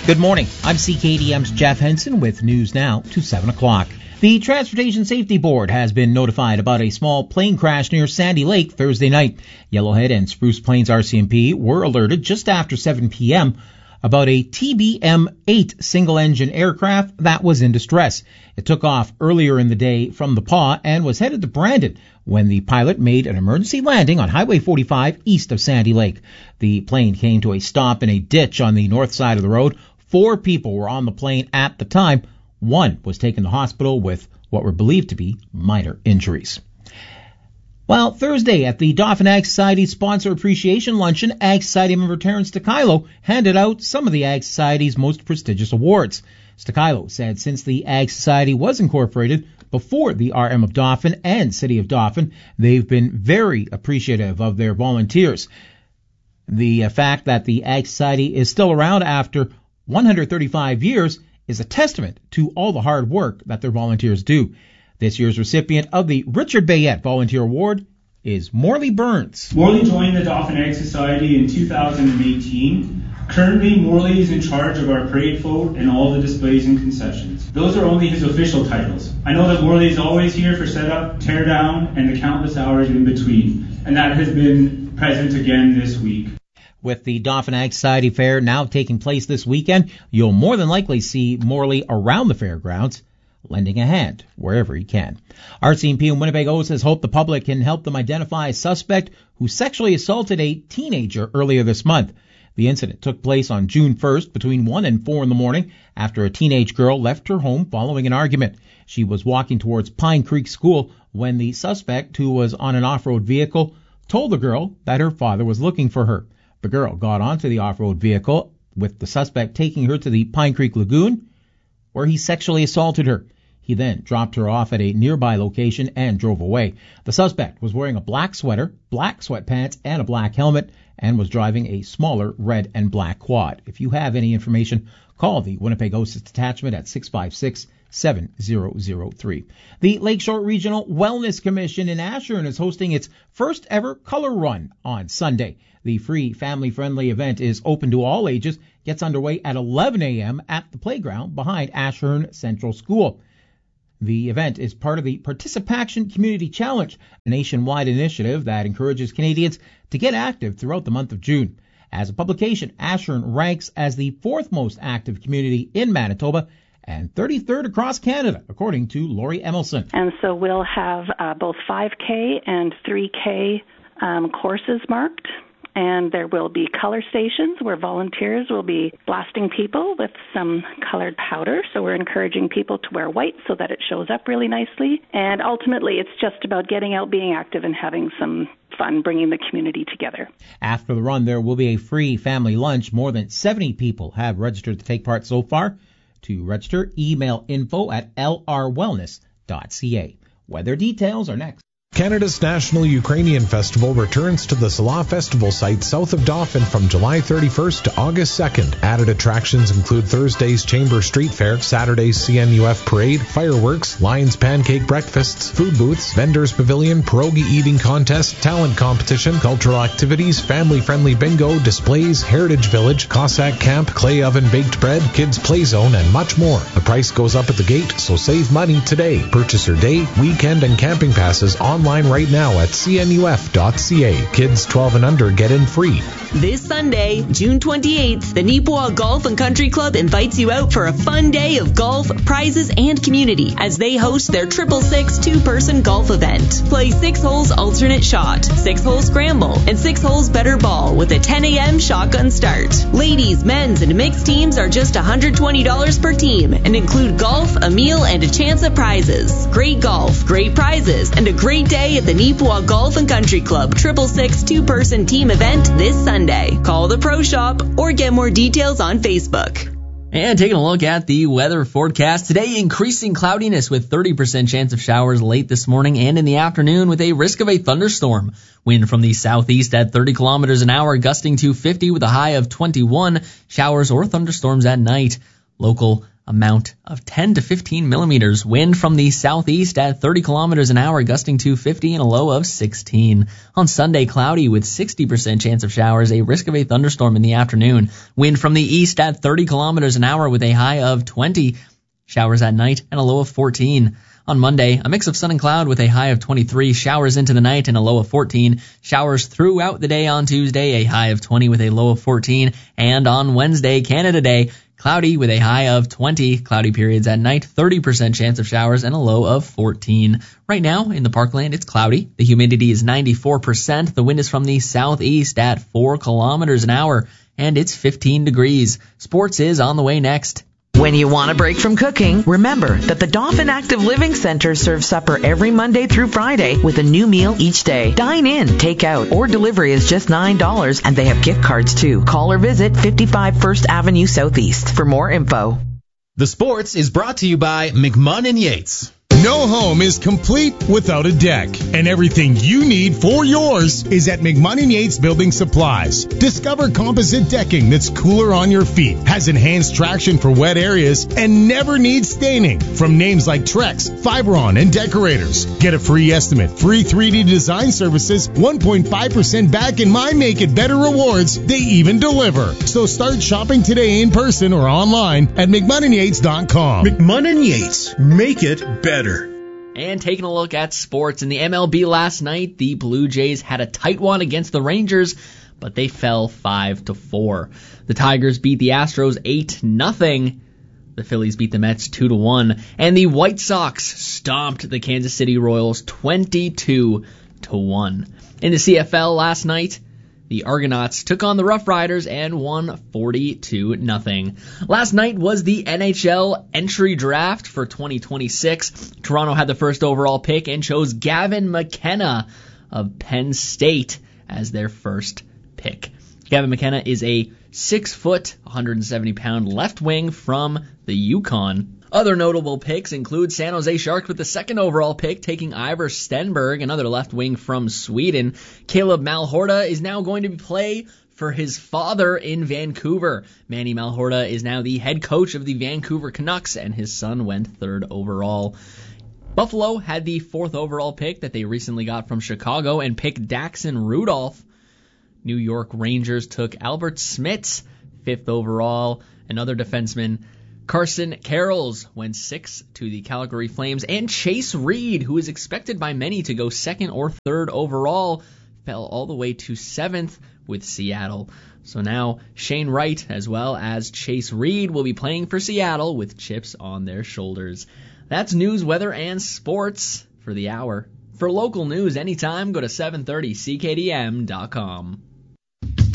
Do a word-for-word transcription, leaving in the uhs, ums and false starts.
Good morning. I'm C K D M's Jeff Henson with news now to seven o'clock. The Transportation Safety Board has been notified about a small plane crash near Sandy Lake Thursday night. Yellowhead and Spruce Plains R C M P were alerted just after seven p.m. about a T B M eight single-engine aircraft that was in distress. It took off earlier in the day from the P A W and was headed to Brandon when the pilot made an emergency landing on Highway forty-five east of Sandy Lake. The plane came to a stop in a ditch on the north side of the road. Four people were on the plane at the time. One was taken to hospital with what were believed to be minor injuries. Well, Thursday at the Dauphin Ag Society Sponsor Appreciation Luncheon, Ag Society member Terrence Stakilo handed out some of the Ag Society's most prestigious awards. Stakilo said since the Ag Society was incorporated before the R M of Dauphin and City of Dauphin, they've been very appreciative of their volunteers. The uh, fact that the Ag Society is still around after one hundred thirty-five years is a testament to all the hard work that their volunteers do. This year's recipient of the Richard Bayette Volunteer Award is Morley Burns. Morley joined the Dauphin Ag Society in two thousand eighteen. Currently, Morley is in charge of our parade float and all the displays and concessions. Those are only his official titles. I know that Morley is always here for setup, tear down, and the countless hours in between, and that has been present again this week. With the Dauphin Ag Society Fair now taking place this weekend, you'll more than likely see Morley around the fairgrounds, lending a hand wherever he can. R C M P in Winnebago says hope the public can help them identify a suspect who sexually assaulted a teenager earlier this month. The incident took place on June first between one and four in the morning after a teenage girl left her home following an argument. She was walking towards Pine Creek School when the suspect, who was on an off-road vehicle, told the girl that her father was looking for her. The girl got onto the off-road vehicle, with the suspect taking her to the Pine Creek Lagoon, where he sexually assaulted her. He then dropped her off at a nearby location and drove away. The suspect was wearing a black sweater, black sweatpants, and a black helmet, and was driving a smaller red and black quad. If you have any information, call the Winnipeg O S I S Detachment at six five six, seven zero zero three. The Lakeshore Regional Wellness Commission in Ashern is hosting its first ever color run on Sunday. The free family-friendly event is open to all ages, gets underway at eleven a.m. at the playground behind Ashern Central School. The event is part of the Participation Community Challenge, a nationwide initiative that encourages Canadians to get active throughout the month of June. As a publication, Ashern ranks as the fourth most active community in Manitoba and thirty-third across Canada, according to Lori Emelson. And so we'll have uh, both five K and three K um, courses marked. And there will be color stations where volunteers will be blasting people with some colored powder. So we're encouraging people to wear white so that it shows up really nicely. And ultimately, it's just about getting out, being active, and having some fun, bringing the community together. After the run, there will be a free family lunch. More than seventy people have registered to take part so far. To register, email info at l r wellness dot c a. Weather details are next. Canada's National Ukrainian Festival returns to the Salah Festival site south of Dauphin from July thirty-first to August second. Added attractions include Thursday's Chamber Street Fair, Saturday's C N U F Parade, fireworks, Lions Pancake Breakfasts, food booths, vendors pavilion, pierogi eating contest, talent competition, cultural activities, family-friendly bingo, displays, Heritage Village, Cossack Camp, clay oven baked bread, kids play zone, and much more. The price goes up at the gate, so save money today. Purchase your day, weekend, and camping passes online right now at c n u f dot c a. Kids twelve and under get in free. This Sunday, June twenty-eighth, the Neepawa Golf and Country Club invites you out for a fun day of golf, prizes, and community as they host their Triple Six two-person golf event. Play six holes alternate shot, six holes scramble, and six holes better ball with a ten a.m. shotgun start. Ladies, men's, and mixed teams are just one hundred twenty dollars per team and include golf, a meal, and a chance at prizes. Great golf, great prizes, and a great day at the Neepawa Golf and Country Club Triple Six two-person team event this Sunday. Call the Pro Shop or get more details on Facebook. And taking a look at the weather forecast today, increasing cloudiness with thirty percent chance of showers late this morning and in the afternoon with a risk of a thunderstorm. Wind from the southeast at thirty kilometers an hour, gusting to fifty with a high of twenty-one. Showers or thunderstorms at night. Local amount of ten to fifteen millimeters. Wind from the southeast at thirty kilometers an hour, gusting to fifty and a low of sixteen. On Sunday, cloudy with sixty percent chance of showers, a risk of a thunderstorm in the afternoon. Wind from the east at thirty kilometers an hour with a high of twenty. Showers at night and a low of fourteen. On Monday, a mix of sun and cloud with a high of twenty-three, showers into the night and a low of fourteen, showers throughout the day on Tuesday, a high of twenty with a low of fourteen, and on Wednesday, Canada Day, cloudy with a high of twenty, cloudy periods at night, thirty percent chance of showers and a low of fourteen. Right now in the Parkland, it's cloudy. The humidity is ninety-four percent. The wind is from the southeast at four kilometers an hour, and it's fifteen degrees. Sports is on the way next. When you want a break from cooking, remember that the Dauphin Active Living Center serves supper every Monday through Friday with a new meal each day. Dine in, take out, or delivery is just nine dollars, and they have gift cards too. Call or visit fifty-five First Avenue Southeast for more info. The Sports is brought to you by McMunn and Yates. No home is complete without a deck, and everything you need for yours is at McMunn and Yates Building Supplies. Discover composite decking that's cooler on your feet, has enhanced traction for wet areas, and never needs staining. From names like Trex, Fibron, and Decorators. Get a free estimate, free three D design services, one point five percent back in My Make It Better rewards. They even deliver. So start shopping today in person or online at McMunn and Yates dot com. McMunn and Yates, make it better. And taking a look at sports in the M L B last night, the Blue Jays had a tight one against the Rangers, but they fell five to four. The Tigers beat the Astros eight nothing. The Phillies beat the Mets two to one, and the White Sox stomped the Kansas City Royals twenty-two to one. In the C F L last night, the Argonauts took on the Rough Riders and won forty-two nothing. Last night was the N H L entry draft for twenty twenty-six. Toronto had the first overall pick and chose Gavin McKenna of Penn State as their first pick. Gavin McKenna is a six foot, one hundred seventy pound left wing from the Yukon. Other notable picks include San Jose Sharks with the second overall pick, taking Ivar Stenberg, another left wing from Sweden. Caleb Malhorta is now going to play for his father in Vancouver. Manny Malhorta is now the head coach of the Vancouver Canucks, and his son went third overall. Buffalo had the fourth overall pick that they recently got from Chicago and picked Daxon Rudolph. New York Rangers took Albert Smits, fifth overall, another defenseman. Carson Carrolls went sixth to the Calgary Flames, and Chase Reed, who is expected by many to go second or third overall, fell all the way to seventh with Seattle. So now Shane Wright as well as Chase Reed will be playing for Seattle with chips on their shoulders. That's news, weather, and sports for the hour. For local news anytime, go to seven thirty C K D M dot com.